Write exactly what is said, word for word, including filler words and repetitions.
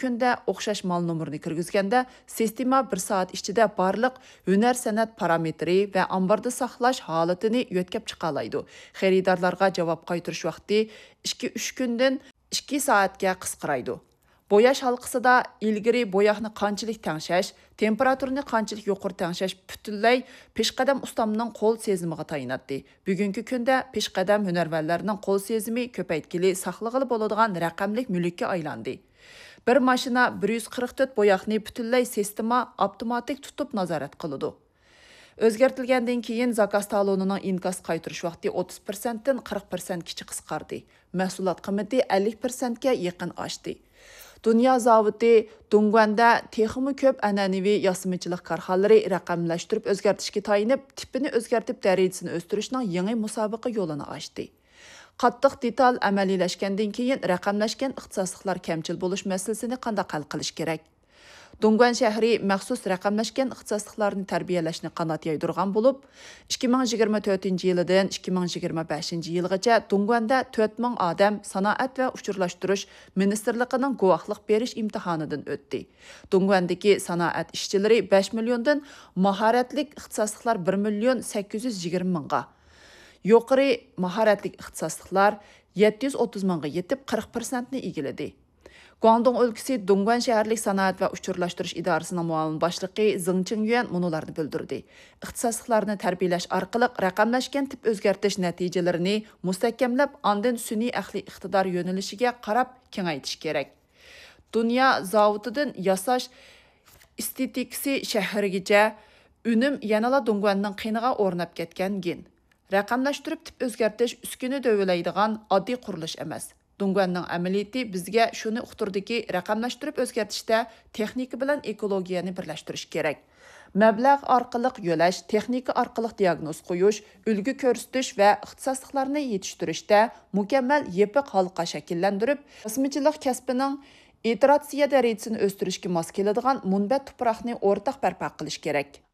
kunda o'xshash mal nomerini kirgizganda, sistema bir soat ichida barliq hunar san'at parametri va ambarda saqlash holatini yo'tkab chiqa oladi. Xaridorlarga javob qaytarish vaqti ikki uch kundan ikki soatga qisqaraydi. Boyash halqasida ilgari boyaqni qanchalik tengshash, temperaturini qanchalik yuqori tengshash butunlay peshqadam ustamning qo'l sezimiga tayinatdi. Bugungi kunda peshqadam hunarvanlarning qo'l sezimi ko'paytkili saqlag'ili bo'ladigan raqamlik mulkka aylandi. Bir mashina bir yuz qirq to'rt boyaqni butunlay sistema avtomatik tutib nazorat qiladi. O'zgartilgandan keyin zakaz talonining inkos qaytarish vaqti o'ttiz persentdan qirq persentgacha qisqardi. Mahsulot qiymati ellik persentga yaqin oshdi. Dünya zavodi Dongguanda texmi ko'p an'anaviy yasamachilik korxonalari raqamlashtirib o'zgartishga tayinib, tipini o'zgartib darajasini o'stirishning yangi musobaqa yo'lini ochdi. Qattiq detal amaliylashgandan keyin raqamlashgan ixtisosliklar kamchil bo'lish masalasini qanday hal qilish kerak? Dongguan shahri maxsus raqamlashgan ixtisosliklarni tarbiyalashni qanot yaydirgan bo'lib, ikki ming yigirma to'rtinchi yildan ikki ming yigirma beshinchi yilgacha Dongguanda to'rt ming odam sanoat va uchurlashtirish ministerligining guvohlik berish imtihonidan o'tdi. Dongguandagi sanoat ishchilari besh milliondan, mahoratli ixtisosliklar bir million sakkiz yuz yigirma mingga, yuqori mahoratli ixtisosliklar yetti yuz o'ttiz mingga yetib qirq persentni egalladi. Guangdong өлкәсе Dongguan shaharlik sanoat va uchurlashtirish idorasining muavin boshlig'i Zeng Qingyuan munolarni bildirdi. Ixtisosliklarni tarbiyalash orqali raqamlashgan tip o'zgartirish natijalarini mustahkamlab, ondan sun'iy aqliy iqtidor yo'nalishiga qarab kengaytirish kerak. Dunyo zavodidan yasash estetikasi shahrigacha unum yanala Dongguanning qiyniga o'rnab ketgan gen. Raqamlashtirib tip o'zgartirish uskuni dövelaydigan oddiy qurilish emas. Dongguanning amaliyoti bizga shuni uqtirdiki, raqamlashtirib o'zgartirishda texnika bilan ekologiyani birlashtirish kerak. Mablag' orqali yo'lash, texnika orqali diagnoz qo'yish, ulgu ko'rsatish va ixtisosliklarni yetishtirishda mukammal yepiq halqa shakllantirib, rasmichilik kasbining iteratsiya darajasini o'stirishga mos keladigan munbat tuproqni o'rtaq barpo qilish kerak.